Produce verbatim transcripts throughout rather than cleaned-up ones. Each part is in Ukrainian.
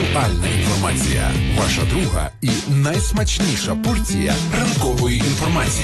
Актуальна інформація. Ваша друга і найсмачніша порція ранкової інформації.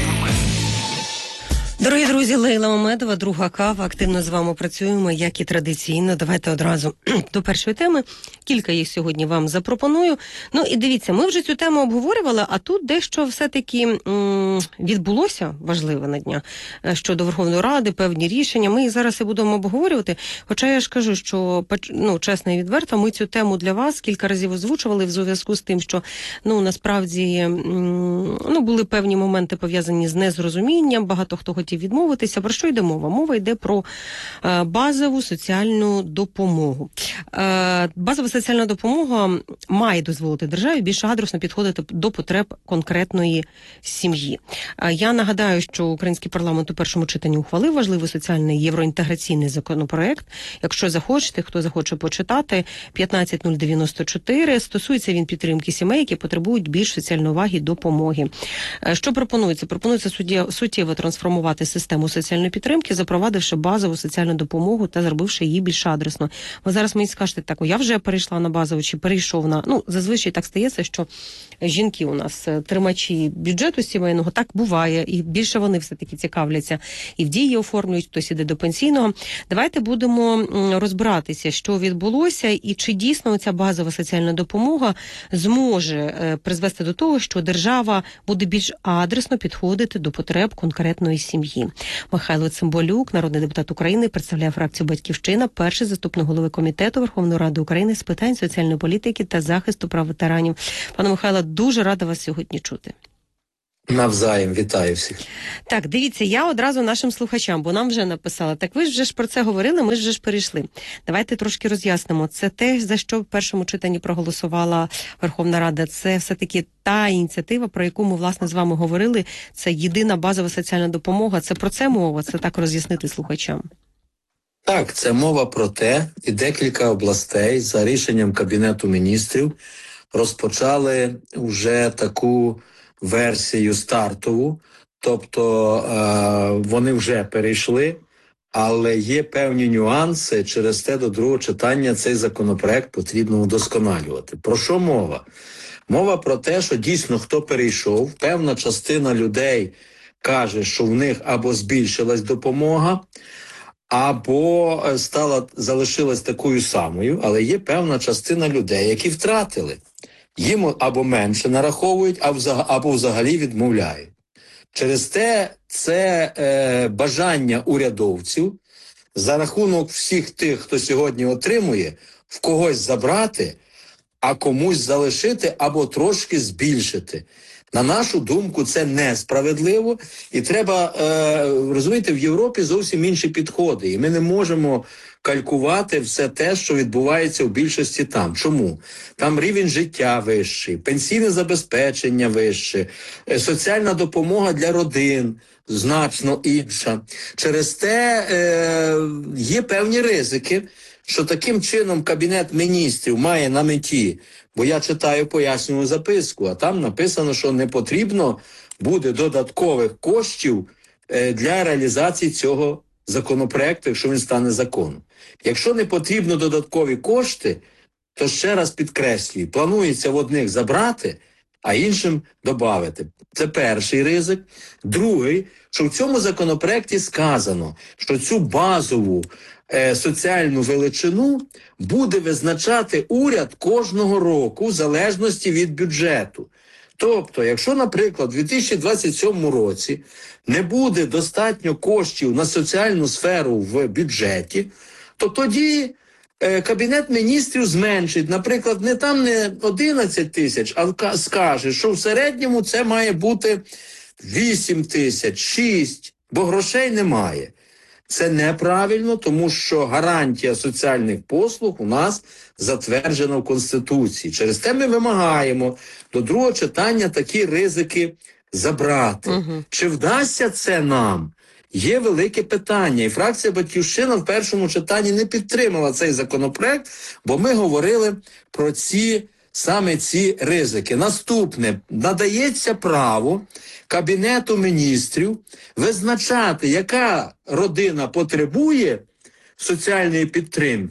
Дорогі друзі, Лейла Мамедова, друга кава. Активно з вами працюємо, як і традиційно. Давайте одразу до першої теми. Кілька їх сьогодні вам запропоную. Ну і дивіться, ми вже цю тему обговорювали, а тут дещо все-таки м- відбулося важливе на дня щодо Верховної Ради, певні рішення. Ми їх зараз і будемо обговорювати. Хоча я ж кажу, що, ну, чесно і відверто, ми цю тему для вас кілька разів озвучували в зв'язку з тим, що, ну, насправді, м- ну, були певні моменти пов'язані з незрозумінням, багато хто хотів відмовитися. Про що йде мова? Мова йде про е, базову соціальну допомогу. Е, базова соціальна допомога має дозволити державі більш адресно підходити до потреб конкретної сім'ї. Е, я нагадаю, що український парламент у першому читанні ухвалив важливий соціальний євроінтеграційний законопроект. Якщо захочете, хто захоче почитати, п'ятнадцять нуль дев'яносто чотири, стосується він підтримки сімей, які потребують більш соціальної уваги і допомоги. Е, що пропонується? Пропонується суттєво трансформувати систему соціальної підтримки, запровадивши базову соціальну допомогу та зробивши її більш адресно. Ви зараз мені скажете, так, я вже перейшла на базову чи перейшов на... Ну, зазвичай так стається, що жінки у нас тримачі бюджету сімейного, так буває, і більше вони все-таки цікавляться. І в дії оформлюють, хтось іде до пенсійного. Давайте будемо розбиратися, що відбулося, і чи дійсно ця базова соціальна допомога зможе призвести до того, що держава буде більш адресно підходити до потреб конкретної сім'ї. Михайло Цимбалюк, народний депутат України, представляє фракцію «Батьківщина», перший заступник голови Комітету Верховної Ради України з питань соціальної політики та захисту прав ветеранів. Пане Михайло, дуже рада вас сьогодні чути. Навзаєм, вітаю всіх. Так, дивіться, я одразу нашим слухачам, бо нам вже написали, так ви ж вже ж про це говорили, ми ж вже ж перейшли. Давайте трошки роз'яснимо. Це те, за що в першому читанні проголосувала Верховна Рада, це все-таки та ініціатива, про яку ми, власне, з вами говорили, це єдина базова соціальна допомога, це про це мова, це так роз'яснити слухачам. Так, це мова про те, і декілька областей за рішенням Кабінету міністрів розпочали вже таку версію стартову, тобто е, вони вже перейшли, але є певні нюанси, через те до другого читання цей законопроект потрібно удосконалювати. Про що мова? Мова про те, що дійсно хто перейшов, певна частина людей каже, що в них або збільшилась допомога, або стала, залишилась такою самою, але є певна частина людей, які втратили. Їм або менше нараховують, або взагалі відмовляють. Через те це е, бажання урядовців за рахунок всіх тих, хто сьогодні отримує, в когось забрати, а комусь залишити або трошки збільшити. На нашу думку, це несправедливо, і треба, е, розумієте, в Європі зовсім інші підходи, і ми не можемо калькувати все те, що відбувається в більшості там. Чому? Там рівень життя вищий, пенсійне забезпечення вище, соціальна допомога для родин значно інша. Через те е, є певні ризики, що таким чином Кабінет міністрів має на меті, бо я читаю пояснювальну записку, а там написано, що не потрібно буде додаткових коштів е, для реалізації цього законопроекту, якщо він стане законом. Якщо не потрібно додаткові кошти, то ще раз підкреслюю, планується в одних забрати, а іншим додати. Це перший ризик. Другий, що в цьому законопроекті сказано, що цю базову е, соціальну величину буде визначати уряд кожного року в залежності від бюджету. Тобто, якщо, наприклад, у дві тисячі двадцять сьомому році не буде достатньо коштів на соціальну сферу в бюджеті, то тоді е, Кабінет міністрів зменшить, наприклад, не там не одинадцять тисяч, а скаже, що в середньому це має бути вісім тисяч, шість, бо грошей немає. Це неправильно, тому що гарантія соціальних послуг у нас затверджена в Конституції. Через те ми вимагаємо до другого читання такі ризики забрати. Угу. Чи вдасться це нам? Є велике питання. І фракція «Батьківщина» в першому читанні не підтримала цей законопроект, бо ми говорили про ці саме ці ризики. Наступне. Надається право Кабінету міністрів визначати, яка родина потребує соціальної підтримки,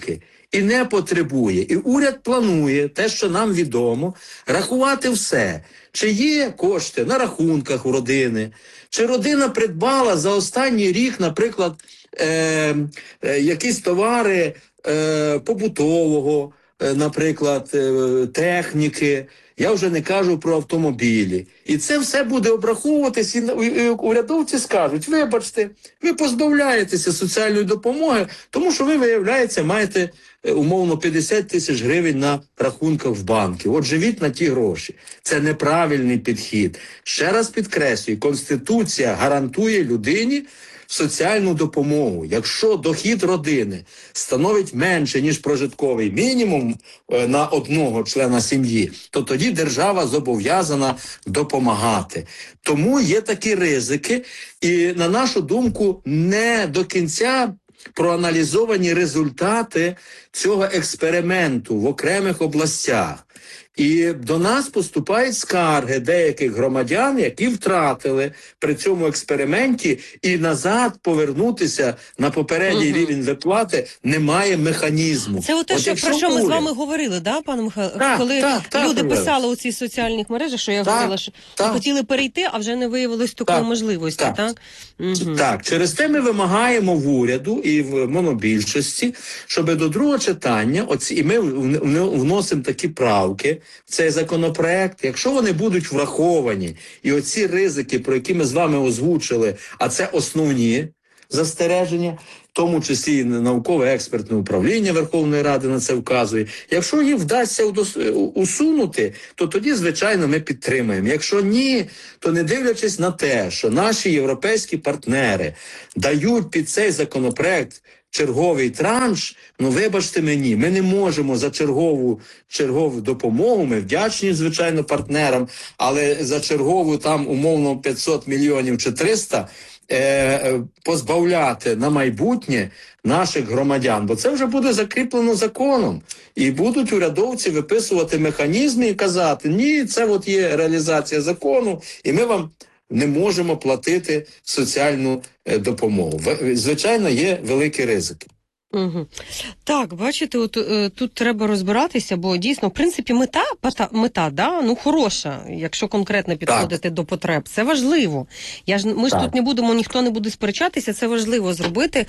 і не потребує. І уряд планує, те, що нам відомо, рахувати все. Чи є кошти на рахунках у родини, чи родина придбала за останній рік, наприклад, е, е, якісь товари е, побутового, е, наприклад, е, техніки. Я вже не кажу про автомобілі. І це все буде обраховуватись, і урядовці скажуть, вибачте, ви позбавляєтеся соціальної допомоги, тому що ви, виявляється, маєте умовно п'ятдесят тисяч гривень на рахунках в банку. От живіть на ті гроші. Це неправильний підхід. Ще раз підкреслюю, Конституція гарантує людині соціальну допомогу. Якщо дохід родини становить менше, ніж прожитковий мінімум е, на одного члена сім'ї, то тоді держава зобов'язана допомагати. Тому є такі ризики, і, на нашу думку, не до кінця проаналізовані результати цього експерименту в окремих областях. І до нас поступають скарги деяких громадян, які втратили при цьому експерименті, і назад повернутися на попередній угу. рівень виплати немає механізму. Це те, що, про що ми з вами говорили, да, пане Михайло? Так, коли так, так, люди так, писали у цих соціальних мережах, що я так, говорила, що так. хотіли перейти, а вже не виявилось такої так, можливості, так? Так. Угу. так, через те ми вимагаємо в уряду і в монобільшості, щоб до другого читання, оці, і ми вносимо такі правки в цей законопроект, якщо вони будуть враховані, і оці ризики, про які ми з вами озвучили, а це основні застереження, в тому числі і науково-експертне управління Верховної Ради на це вказує. Якщо їх вдасться усунути, то тоді, звичайно, ми підтримаємо. Якщо ні, то не дивлячись на те, що наші європейські партнери дають під цей законопроект черговий транш, ну вибачте мені, ми не можемо за чергову, чергову допомогу, ми вдячні, звичайно, партнерам, але за чергову там умовно п'ятсот мільйонів чи триста е, позбавляти на майбутнє наших громадян, бо це вже буде закріплено законом. І будуть урядовці виписувати механізми і казати, ні, це от є реалізація закону, і ми вам не можемо платити соціальну е, допомогу. Звичайно, є великі ризики. Угу. Так, бачите, от е, тут треба розбиратися, бо дійсно, в принципі, мета, мета, мета да, ну хороша, якщо конкретно підходити так. до потреб. Це важливо. Я ж ми ж так. тут не будемо, ніхто не буде сперечатися. Це важливо зробити,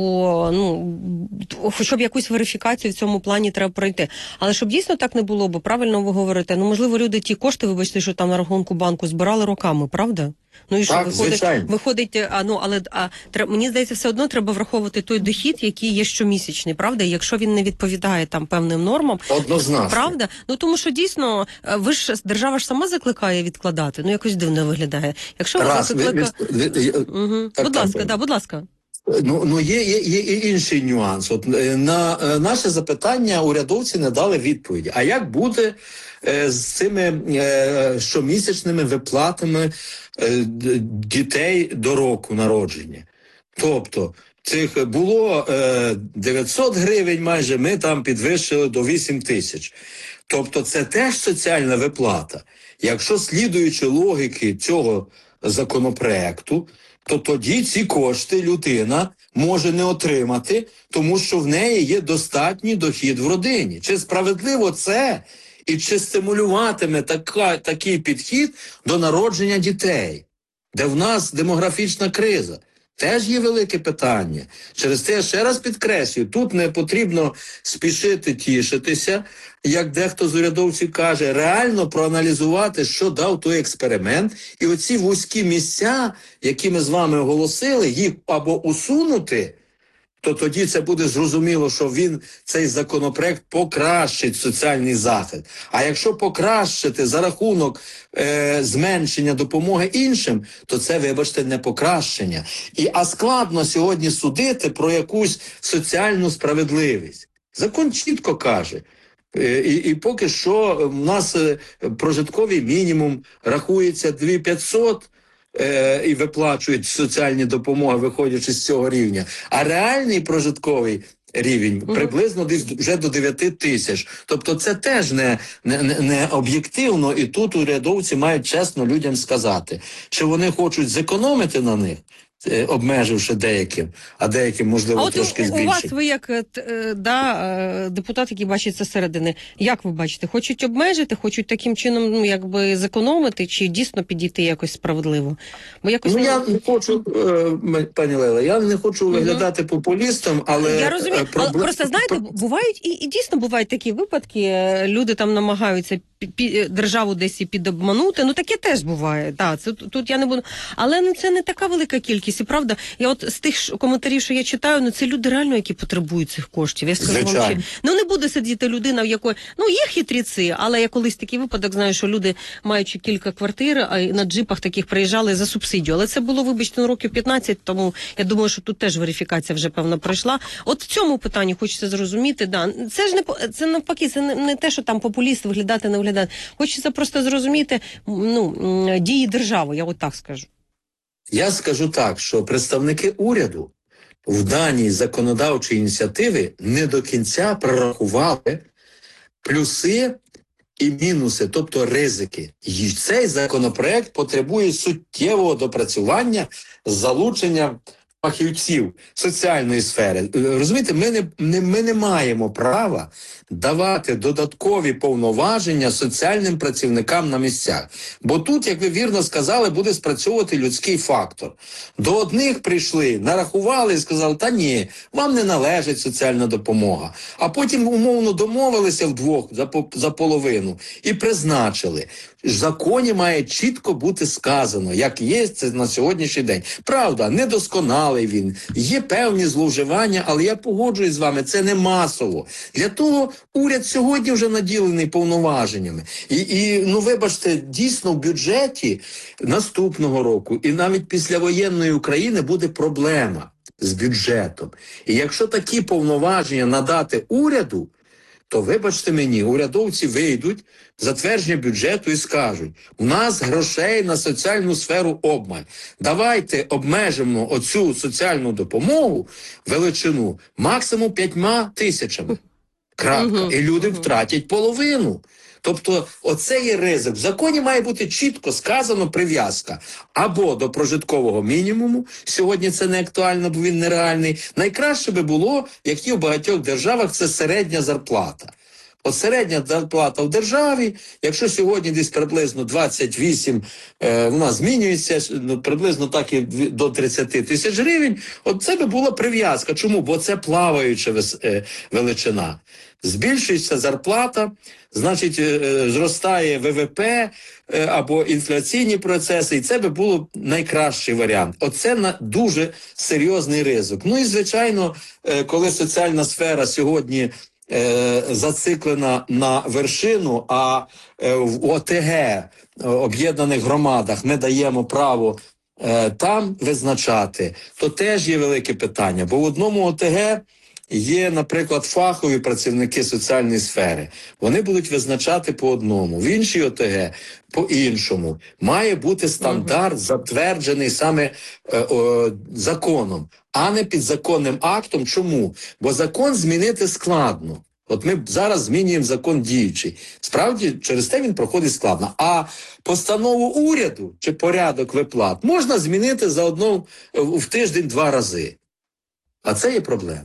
бо ну хоча б якусь верифікацію в цьому плані треба пройти. Але щоб дійсно так не було, бо правильно ви говорите, ну можливо, люди ті кошти, вибачте, що там на рахунку банку збирали роками, правда? Ну і що, так, виходить, виходить, а ну але а треб, мені здається, все одно треба враховувати той дохід, який є щомісячний, правда? І якщо він не відповідає там певним нормам, однозначно, правда? Ну тому що дійсно, ви ж держава ж сама закликає відкладати. Ну якось дивно виглядає. Якщо Раз, заклика... ви, ви, ви, угу. так, будь так, ласка, так. да, будь ласка. Ну, ну є, є, є і інший нюанс. От на е, наше запитання урядовці не дали відповіді. А як буде е, з цими е, щомісячними виплатами е, дітей до року народження? Тобто, цих було е, дев'ятсот гривень майже, ми там підвищили до вісім тисяч. Тобто, це теж соціальна виплата. Якщо слідуючи логіки цього законопроекту, то тоді ці кошти людина може не отримати, тому що в неї є достатній дохід в родині. Чи справедливо це? І чи стимулюватиме така, такий підхід до народження дітей, де в нас демографічна криза? Теж є велике питання. Через це я ще раз підкреслюю, тут не потрібно спішити тішитися, як дехто з урядовців каже, реально проаналізувати, що дав той експеримент, і оці вузькі місця, які ми з вами оголосили, їх або усунути, то тоді це буде зрозуміло, що він, цей законопроект, покращить соціальний захист. А якщо покращити за рахунок е, зменшення допомоги іншим, то це, вибачте, не покращення. І, а складно сьогодні судити про якусь соціальну справедливість. Закон чітко каже, е, і, і поки що в нас е, прожитковий мінімум рахується дві тисячі п'ятсот, і виплачують соціальні допомоги, виходячи з цього рівня. А реальний прожитковий рівень угу. приблизно десь вже до дев'яти тисяч. Тобто це теж не, не, не об'єктивно, і тут урядовці мають чесно людям сказати, чи вони хочуть зекономити на них, е, обмеживши деяким, а деяким, можливо, А от трошки у, у вас, збільшив. ви як е, т- е, да, е, депутат, який бачить це зсередини, як ви бачите, хочуть обмежити, хочуть таким чином, ну, якби зекономити, чи дійсно підійти якось справедливо? Бо якось, Ну, я не хочу, е, м- пані Лейла, я не хочу виглядати популістом, але... Я розумію, е, але проблем- просто знаєте, про- бувають і, і дійсно бувають такі випадки. е, Люди там намагаються пі- пі- державу десь і підобманути. Ну таке теж буває. Да, це тут тут я не буду. Але ну це не така велика кількість. І правда, я от з тих ш- коментарів, що я читаю, ну це люди реально, які потребують цих коштів. Я скажу вам, Звичайно. ще, ну не буде сидіти людина, в якої ну є хитріці, але я колись такий випадок знаю, що люди, маючи кілька квартир, а й на джипах таких приїжджали за субсидію. Але це було, вибачте, на років п'ятнадцять, тому я думаю, що тут теж верифікація вже певно пройшла. От в цьому питанні хочеться зрозуміти, да, це ж не по- це навпаки, це не, не те, що там популіст виглядати, не виглядати. Хочеться просто зрозуміти ну м, дії держави, я от так скажу. Я скажу так, що представники уряду в даній законодавчій ініціативі не до кінця прорахували плюси і мінуси, тобто ризики. І цей законопроект потребує суттєвого допрацювання з залученням фахівців соціальної сфери. Розумієте, ми не, не, ми не маємо права давати додаткові повноваження соціальним працівникам на місцях. Бо тут, як ви вірно сказали, буде спрацьовувати людський фактор. До одних прийшли, нарахували і сказали, та ні, вам не належить соціальна допомога. А потім умовно домовилися вдвох за, по, за половину і призначили. В законі має чітко бути сказано, як є це на сьогоднішній день. Правда, недосконалий він, є певні зловживання, але я погоджуюсь з вами, це не масово. Для того уряд сьогодні вже наділений повноваженнями. І, і ну вибачте, дійсно в бюджеті наступного року і навіть післявоєнної України буде проблема з бюджетом. І якщо такі повноваження надати уряду, то, вибачте мені, урядовці вийдуть, затвердження бюджету і скажуть, у нас грошей на соціальну сферу обмаль. Давайте обмежимо оцю соціальну допомогу, величину, максимум п'ятьма тисячами. Крапка. Угу, І люди угу. втратять половину. Тобто оце є ризик. В законі має бути чітко сказано прив'язка або до прожиткового мінімуму, сьогодні це не актуально, бо він нереальний. Найкраще би було, як і в багатьох державах, це середня зарплата. От середня зарплата в державі, якщо сьогодні десь приблизно двадцять вісім, е, вона змінюється, ну, приблизно так і до тридцять тисяч гривень, от це би була прив'язка. Чому? Бо це плаваюча вес, е, величина. Збільшується зарплата, значить, е, зростає ВВП е, або інфляційні процеси, і це би було найкращий варіант. Оце на дуже серйозний ризик. Ну і, звичайно, е, коли соціальна сфера сьогодні Е, зациклена на вершину, а е, в ОТГ, е, об'єднаних громадах, ми даємо право е, там визначати, то теж є велике питання. Бо в одному ОТГ є, наприклад, фахові працівники соціальної сфери. Вони будуть визначати по одному, в іншій ОТГ по іншому. Має бути стандарт, угу. затверджений саме е, о, законом, а не підзаконним актом. Чому? Бо закон змінити складно. От ми зараз змінюємо закон діючий. Справді, через те він проходить складно. А постанову уряду чи порядок виплат можна змінити заодно в тиждень два рази. А це є проблема.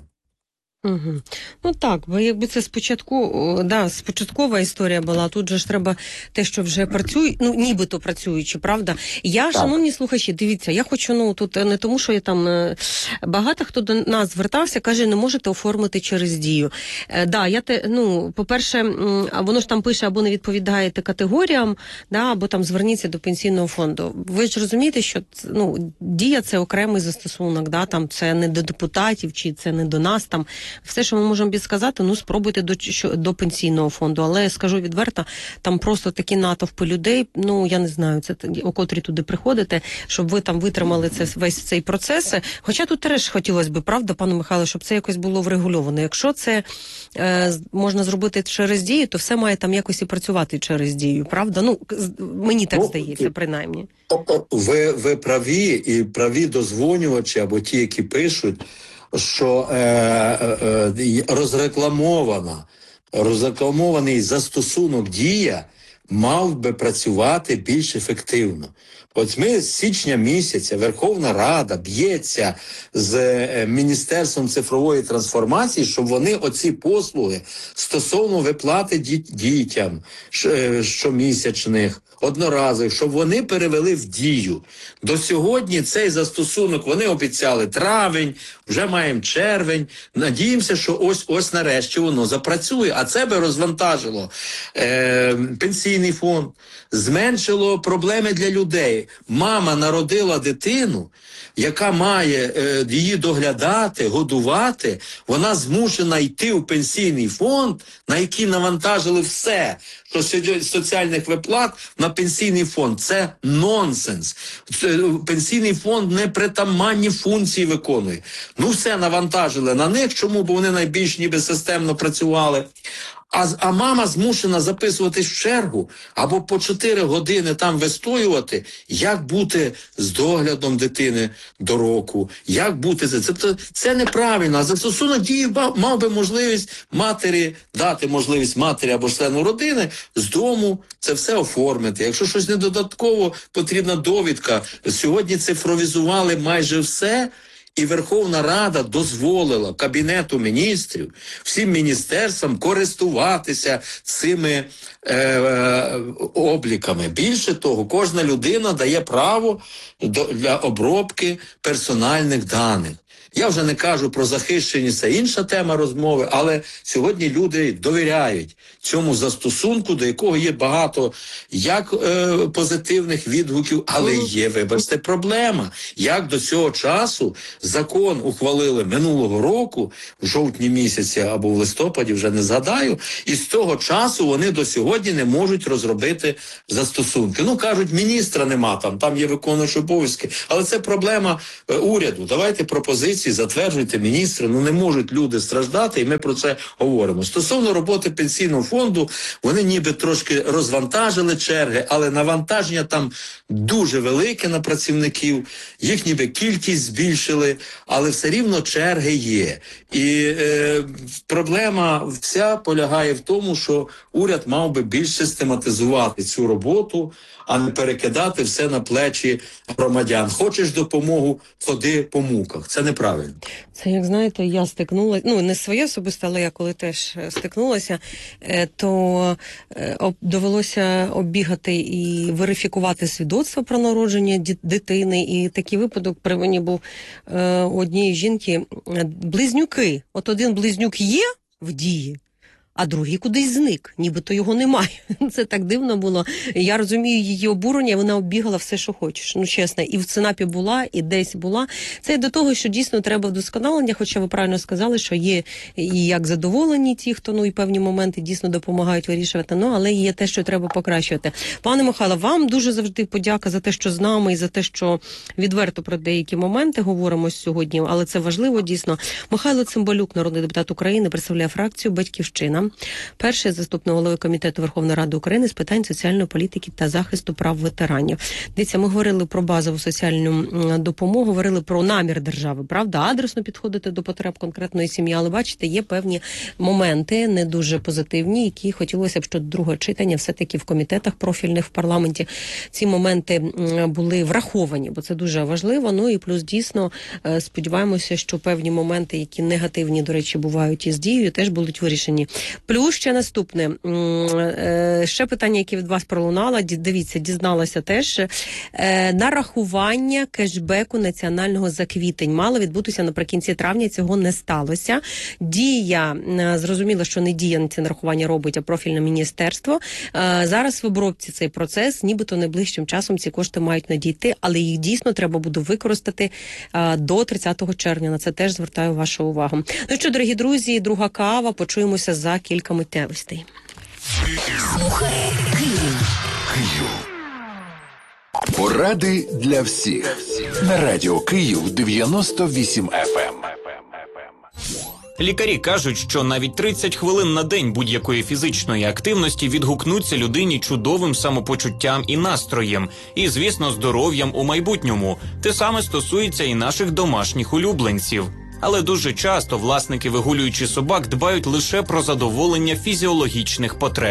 Угу. Ну так, бо якби це спочатку, да, спочаткова історія була, тут же ж треба те, що вже працює, ну нібито працюючи, правда? Я, так. Шановні слухачі, дивіться, я хочу, ну тут не тому, що я там, багато хто до нас звертався, каже, не можете оформити через Дію. Е, да, я те, ну, по-перше, воно ж там пише, або не відповідаєте категоріям, да, або там зверніться до пенсійного фонду. Ви ж розумієте, що, ну, Дія – це окремий застосунок, да, там це не до депутатів, чи це не до нас, там все, що ми можемо підсказати, ну, спробуйте до, що, до пенсійного фонду. Але я скажу відверто, там просто такі натовпи людей, ну, я не знаю, це о котрі туди приходите, щоб ви там витримали це, весь цей процес. Хоча тут теж хотілося б, правда, пану Михайло, щоб це якось було врегульовано. Якщо це е, можна зробити через Дію, то все має там якось і працювати через Дію, правда? Ну, мені так ну, здається, принаймні. Ви, ви праві, і праві дозвонювачі, або ті, які пишуть, що е, е, розрекламована, розрекламований застосунок Дія мав би працювати більш ефективно. От ми з січня місяця, Верховна Рада б'ється з е, Міністерством цифрової трансформації, щоб вони оці послуги стосовно виплати діт- дітям ш- е, щомісячних, одноразових, щоб вони перевели в дію. До сьогодні цей застосунок, вони обіцяли травень, вже маємо червень. Надіємося, що ось-ось нарешті воно запрацює. А це би розвантажило е, пенсійний фонд, зменшило проблеми для людей. Мама народила дитину, яка має е, її доглядати, годувати, вона змушена йти у пенсійний фонд, на який навантажили все, що з соціальних виплат на пенсійний фонд. Це нонсенс. Це, пенсійний фонд непритаманні функції виконує. Ну все навантажили на них, чому? Бо вони найбільш ніби системно працювали. А, а мама змушена записуватись в чергу або по чотири години там вистоювати, як бути з доглядом дитини до року, як бути це. Це, це неправильно. А застосунок дії мав би можливість матері, дати можливість матері або члену родини з дому це все оформити. Якщо щось не додатково, потрібна довідка. Сьогодні цифровізували майже все. І Верховна Рада дозволила Кабінету міністрів, всім міністерствам користуватися цими е, обліками. Більше того, кожна людина дає право до, для обробки персональних даних. Я вже не кажу про захищеність, це інша тема розмови, але сьогодні люди довіряють цьому застосунку, до якого є багато як е, позитивних відгуків, але є, вибачте, проблема. Як до цього часу закон ухвалили минулого року, в жовтні місяці або в листопаді, вже не згадаю, і з того часу вони до сьогодні не можуть розробити застосунки. Ну, кажуть, міністра нема там, там є виконуючі обов'язки, але це проблема е, уряду. Давайте пропозиції, затверджуйте міністри, ну не можуть люди страждати, і ми про це говоримо. Стосовно роботи пенсійного фонду, вони ніби трошки розвантажили черги, але навантаження там дуже велике на працівників, їх ніби кількість збільшили, але все рівно черги є. І е, проблема вся полягає в тому, що уряд мав би більш систематизувати цю роботу, а не перекидати все на плечі громадян. Хочеш допомогу, ходи по муках. Це неправильно. Це, як знаєте, я стикнулася, ну, не своє особисто, але я коли теж стикнулася, то довелося оббігати і верифікувати свідоцтво про народження дитини. І такий випадок при мені був у однієї жінки близнюки. От один близнюк є в дії, а другий кудись зник, нібито його немає. Це так дивно було. Я розумію її обурення, вона оббігала все, що хочеш. Ну, чесно, і в ЦНАПі була, і десь була. Це до того, що дійсно треба вдосконалення, хоча ви правильно сказали, що є і як задоволені ті, хто, ну, і певні моменти дійсно допомагають вирішувати, ну, але є те, що треба покращувати. Пане Михайло, вам дуже завжди подяка за те, що з нами, і за те, що відверто про деякі моменти говоримо сьогодні, але це важливо дійсно. Михайло Цимбалюк, народний депутат України, представляє фракцію «Батьківщина». Перший заступник голови Комітету Верховної Ради України з питань соціальної політики та захисту прав ветеранів. Дивіться, ми говорили про базову соціальну допомогу, говорили про намір держави, правда, адресно підходити до потреб конкретної сім'ї, але бачите, є певні моменти не дуже позитивні, які хотілося б, що до другого читання все-таки в комітетах профільних в парламенті ці моменти були враховані, бо це дуже важливо. Ну і плюс дійсно сподіваємося, що певні моменти, які негативні, до речі, бувають із дією, теж будуть вирішені. Плюс ще наступне, ще питання, яке від вас пролунало, дивіться, дізналася теж, нарахування кешбеку національного за квітень мало відбутися наприкінці травня, цього не сталося. Дія, зрозуміло, що не дія на ці нарахування робить, а профільне міністерство. Зараз в обробці цей процес, нібито найближчим часом ці кошти мають надійти, але їх дійсно треба буде використати до тридцятого червня. На це теж звертаю вашу увагу. Ну що, дорогі друзі, друга кава, почуємося за кілька миттєвостей. Слухай Київ. Київ. Поради для всіх. На радіо Київ дев'яносто вісім еф ем. Лікарі кажуть, що навіть тридцять хвилин на день будь-якої фізичної активності відгукнуться людині чудовим самопочуттям і настроєм, і, звісно, здоров'ям у майбутньому. Те саме стосується і наших домашніх улюбленців. Але дуже часто власники, вигулюючи собак, дбають лише про задоволення фізіологічних потреб.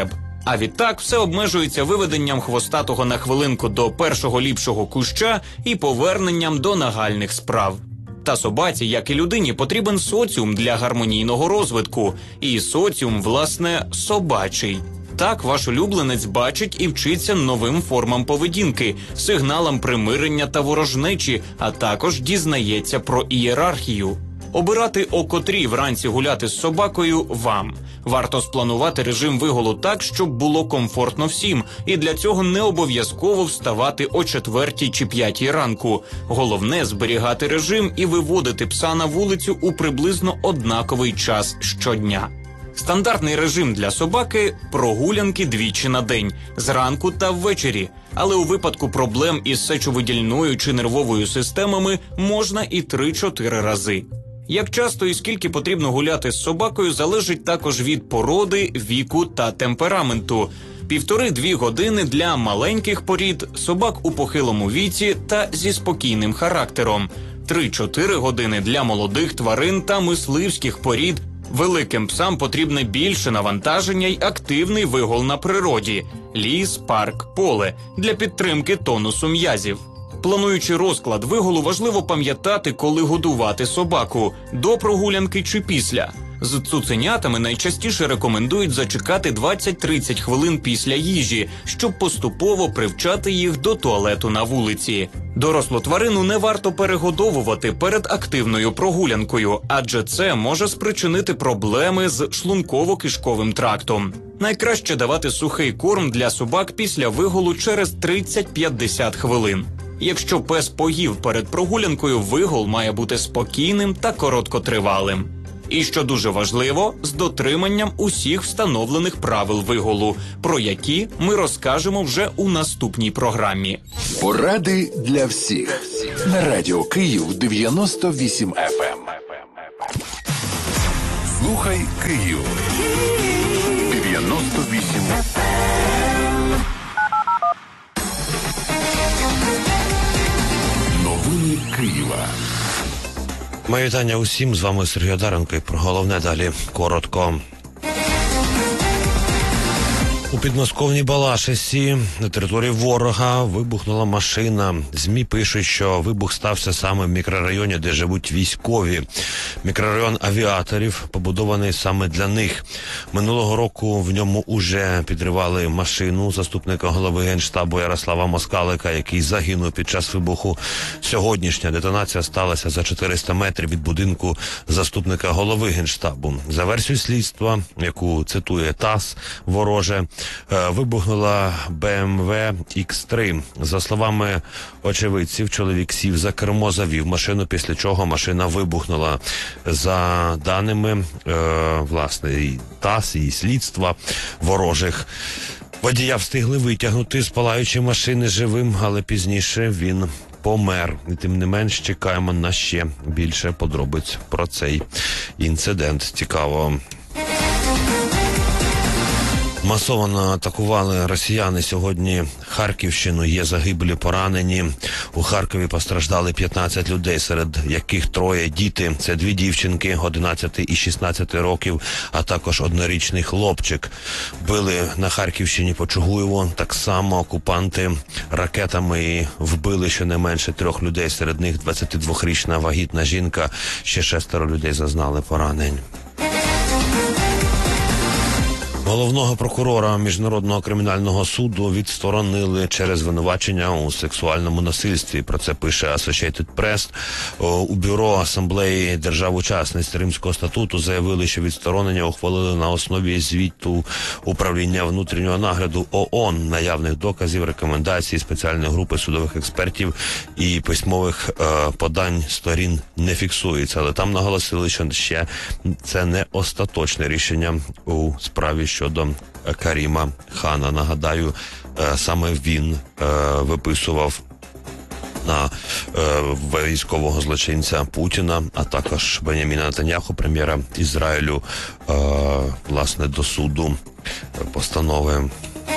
А відтак все обмежується виведенням хвостатого на хвилинку до першого ліпшого куща і поверненням до нагальних справ. Та собаці, як і людині, потрібен соціум для гармонійного розвитку. І соціум, власне, собачий. Так ваш улюбленець бачить і вчиться новим формам поведінки, сигналам примирення та ворожнечі, а також дізнається про ієрархію. Обирати, о котрій вранці гуляти з собакою, вам. Варто спланувати режим вигулу так, щоб було комфортно всім, і для цього не обов'язково вставати о четвертій чи п'ятій ранку. Головне – зберігати режим і виводити пса на вулицю у приблизно однаковий час щодня. Стандартний режим для собаки – прогулянки двічі на день, зранку та ввечері. Але у випадку проблем із сечовидільною чи нервовою системами можна і три-чотири рази. Як часто і скільки потрібно гуляти з собакою, залежить також від породи, віку та темпераменту. Півтори-дві години для маленьких порід, собак у похилому віці та зі спокійним характером. Три-чотири години для молодих тварин та мисливських порід. Великим псам потрібне більше навантаження й активний вигул на природі – ліс, парк, поле – для підтримки тонусу м'язів. Плануючи розклад вигулу, важливо пам'ятати, коли годувати собаку – до прогулянки чи після. З цуценятами найчастіше рекомендують зачекати двадцять-тридцять хвилин після їжі, щоб поступово привчати їх до туалету на вулиці. Дорослу тварину не варто перегодовувати перед активною прогулянкою, адже це може спричинити проблеми з шлунково-кишковим трактом. Найкраще давати сухий корм для собак після вигулу через тридцять-п'ятдесят хвилин. Якщо пес поїв перед прогулянкою, вигул має бути спокійним та короткотривалим. І, що дуже важливо, з дотриманням усіх встановлених правил вигулу, про які ми розкажемо вже у наступній програмі. Поради для всіх. На Радіо Київ дев'яносто вісім еф ем. Слухай Київ. дев'яносто вісім еф ем. Новини Києва. Моє вітання усім, з вами Сергій Одаренко, і про головне далі коротко. У підмосковній Балашихі на території ворога вибухнула машина. ЗМІ пишуть, що вибух стався саме в мікрорайоні, де живуть військові. Мікрорайон авіаторів побудований саме для них. Минулого року в ньому уже підривали машину заступника голови Генштабу Ярослава Москалика, який загинув під час вибуху. Сьогоднішня детонація сталася за чотириста метрів від будинку заступника голови Генштабу. За версією слідства, яку цитує ТАСС вороже, вибухнула Бе Ем Ве Ікс три. За словами очевидців, чоловік сів за кермо, завів машину, після чого машина вибухнула. За даними е, власне і ТАСС, і слідства ворожих, водія встигли витягнути з палаючої машини живим, але пізніше він помер. І тим не менш чекаємо на ще більше подробиць про цей інцидент. Цікаво. Масово атакували росіяни сьогодні Харківщину, є загиблі, поранені. У Харкові постраждали п'ятнадцять людей, серед яких троє діти. Це дві дівчинки одинадцяти і шістнадцяти років, а також однорічний хлопчик. Били на Харківщині по Чугуєву. Так само окупанти ракетами вбили щонайменше трьох людей, серед них двадцятидвохрічна вагітна жінка. Ще шестеро людей зазнали поранень. Головного прокурора Міжнародного кримінального суду відсторонили через звинувачення у сексуальному насильстві. Про це пише Associated Press. У бюро Асамблеї держав-учасниць Римського статуту заявили, що відсторонення ухвалили на основі звіту Управління внутрішнього нагляду ООН, наявних доказів, рекомендацій спеціальної групи судових експертів і письмових е, подань сторін не фіксується. Але там наголосили, що ще це не остаточне рішення у справі щодо Каріма Хана. Нагадаю, саме він виписував на військового злочинця Путіна, а також Беняміна Нетаньяху, прем'єра Ізраїлю, власне, до суду постанови.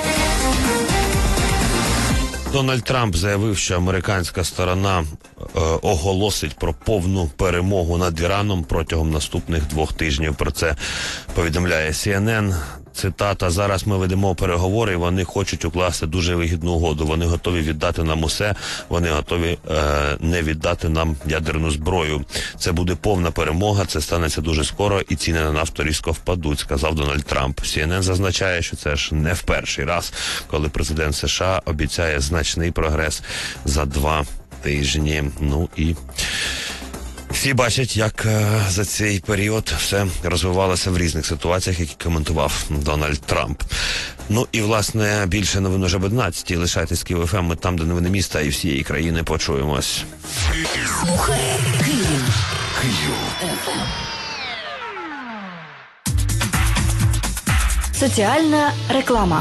Дональд Трамп заявив, що американська сторона е, оголосить про повну перемогу над Іраном протягом наступних двох тижнів. Про це повідомляє Сі Ен Ен. Цитата: «Зараз ми ведемо переговори, і вони хочуть укласти дуже вигідну угоду. Вони готові віддати нам усе, вони готові е, не віддати нам ядерну зброю. Це буде повна перемога, це станеться дуже скоро, і ціни на нафту різко впадуть», сказав Дональд Трамп. Сі Ен Ен зазначає, що це ж не в перший раз, коли президент США обіцяє значний прогрес за два тижні. Ну і всі бачать, як е, за цей період все розвивалося в різних ситуаціях, які коментував Дональд Трамп. Ну і, власне, більше новин уже об одинадцятій. Лишайтесь з Київ еф ем, ми там, де новини міста і всієї країни. Почуємось. Слухай Київ. Київ. Соціальна реклама.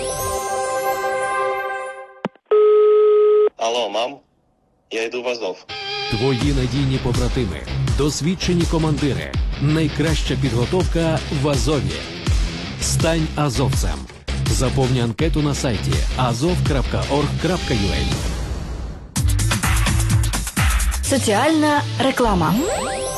Алло, мам, я йду в Азов. Твої надійні побратими, досвідчені командири, найкраща підготовка в Азові. Стань азовцем. Заповни анкету на сайті азов крапка орг крапка ю а. Соціальна реклама.